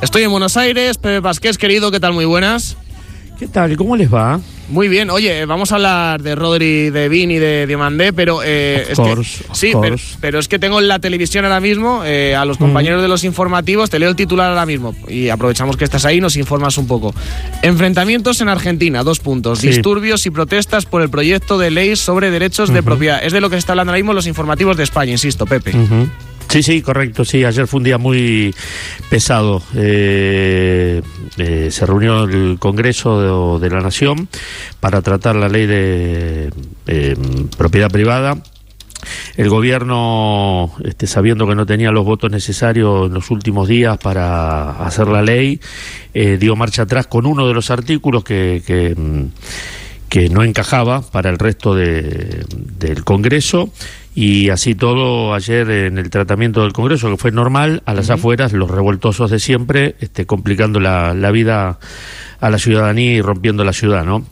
Estoy en Buenos Aires. Pepe Pasqués, querido, ¿qué tal? Muy buenas. ¿Qué tal? ¿Cómo les va? Muy bien. Oye, vamos a hablar de Rodri, de Vini, de Diomandé, pero pero es que tengo en la televisión ahora mismo a los compañeros de los informativos. Te leo el titular ahora mismo y aprovechamos que estás ahí, nos informas un poco. Enfrentamientos en Argentina, 2 puntos. Sí. Disturbios y protestas por el proyecto de ley sobre derechos de propiedad. Es de lo que se está hablando ahora mismo los informativos de España, insisto, Pepe. Sí, correcto, sí. Ayer fue un día muy pesado. Se reunió el Congreso de la Nación para tratar la ley de propiedad privada. El gobierno, sabiendo que no tenía los votos necesarios en los últimos días para hacer la ley, dio marcha atrás con uno de los artículos que no encajaba para el resto del Congreso. Y así todo, ayer en el tratamiento del Congreso, que fue normal, a las afueras, los revoltosos de siempre, complicando la vida a la ciudadanía y rompiendo la ciudad, ¿no?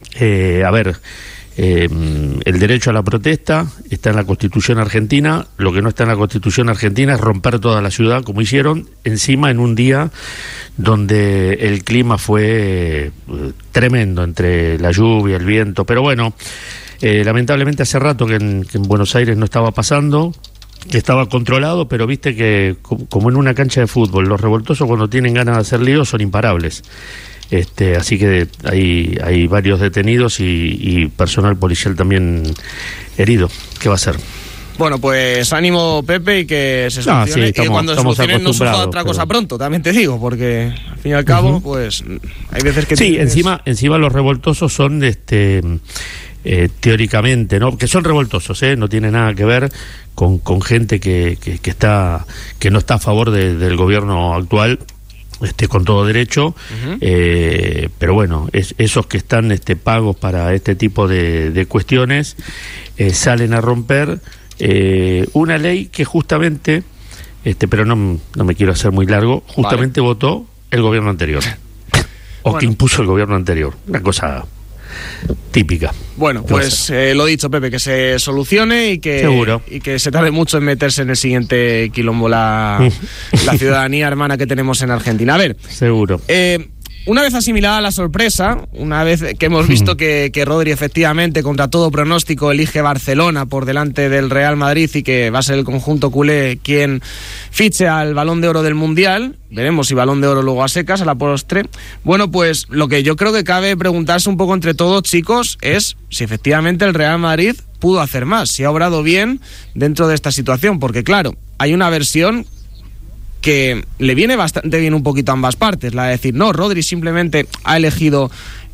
El derecho a la protesta está en la Constitución argentina. Lo que no está en la Constitución argentina es romper toda la ciudad, como hicieron, encima en un día donde el clima fue tremendo, entre la lluvia, el viento, pero bueno... lamentablemente hace rato que en Buenos Aires no estaba pasando, que estaba controlado, pero viste que como en una cancha de fútbol, los revoltosos cuando tienen ganas de hacer líos son imparables. Así que hay varios detenidos y personal policial también herido. ¿Qué va a ser? Bueno, pues ánimo, Pepe, y que se solucione. Y cuando se solucione no surja otra cosa pronto, también te digo, porque al fin y al cabo, pues hay veces que... Sí, encima los revoltosos son teóricamente, ¿no? Que son revoltosos, no tiene nada que ver con gente que no está a favor del gobierno actual, con todo derecho, pero bueno, esos que están pagos para este tipo de cuestiones salen a romper una ley que justamente, pero no me quiero hacer muy largo, justamente votó el gobierno anterior o que impuso el gobierno anterior, una cosa típica. Bueno, pues lo dicho, Pepe, que se solucione y que seguro. Y que se tarde mucho en meterse en el siguiente quilombo la ciudadanía hermana que tenemos en Argentina. A ver, seguro. Una vez asimilada la sorpresa, una vez que hemos visto que Rodri efectivamente, contra todo pronóstico, elige Barcelona por delante del Real Madrid y que va a ser el conjunto culé quien fiche al Balón de Oro del Mundial, veremos si Balón de Oro luego a secas, a la postre. Bueno, pues lo que yo creo que cabe preguntarse un poco entre todos, chicos, es si efectivamente el Real Madrid pudo hacer más, si ha obrado bien dentro de esta situación, porque claro, hay una versión que le viene bastante bien un poquito a ambas partes, la de decir, no, Rodri simplemente ha elegido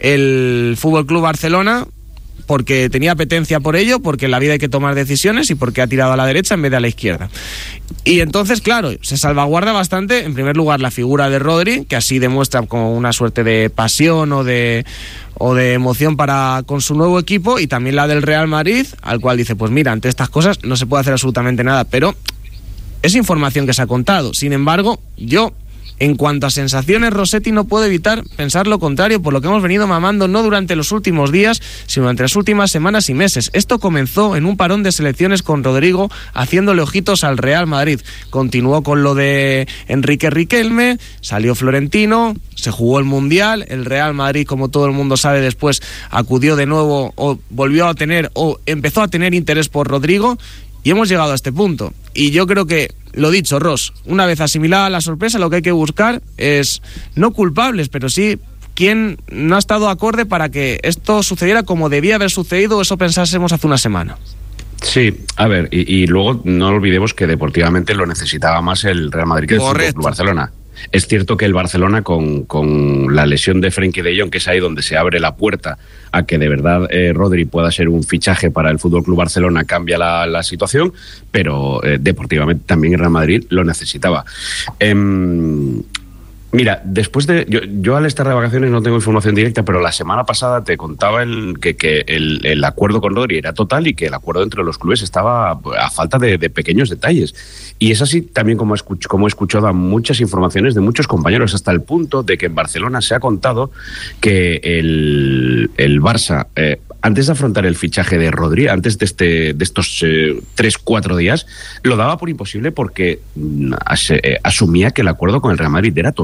el FC Barcelona porque tenía apetencia por ello, porque en la vida hay que tomar decisiones y porque ha tirado a la derecha en vez de a la izquierda. Y entonces, claro, se salvaguarda bastante, en primer lugar, la figura de Rodri, que así demuestra como una suerte de pasión o de emoción con su nuevo equipo, y también la del Real Madrid, al cual dice, pues mira, ante estas cosas no se puede hacer absolutamente nada, pero es información que se ha contado. Sin embargo, yo, en cuanto a sensaciones, Rossetti, no puedo evitar pensar lo contrario, por lo que hemos venido mamando no durante los últimos días, sino durante las últimas semanas y meses. Esto comenzó en un parón de selecciones con Rodrigo, haciéndole ojitos al Real Madrid. Continuó con lo de Enrique Riquelme, salió Florentino, se jugó el Mundial, el Real Madrid, como todo el mundo sabe, después acudió de nuevo o volvió a tener o empezó a tener interés por Rodrigo, y hemos llegado a este punto. Y yo creo que, lo dicho, Ross, una vez asimilada la sorpresa, lo que hay que buscar es no culpables, pero sí quién no ha estado acorde para que esto sucediera como debía haber sucedido, o eso pensásemos hace una semana. Sí, a ver, y luego no olvidemos que deportivamente lo necesitaba más el Real Madrid que el FC Barcelona. Es cierto que el Barcelona con la lesión de Frenkie de Jong, que es ahí donde se abre la puerta a que de verdad Rodri pueda ser un fichaje para el FC Barcelona, cambia la situación, pero deportivamente también el Real Madrid lo necesitaba. Mira, después de... Yo al estar de vacaciones no tengo información directa, pero la semana pasada te contaba que el acuerdo con Rodri era total y que el acuerdo entre los clubes estaba a falta de pequeños detalles. Y es así también como he escuchado muchas informaciones de muchos compañeros, hasta el punto de que en Barcelona se ha contado que el Barça... antes de afrontar el fichaje de Rodri, antes de estos 3-4 días, lo daba por imposible porque asumía que el acuerdo con el Real Madrid era total.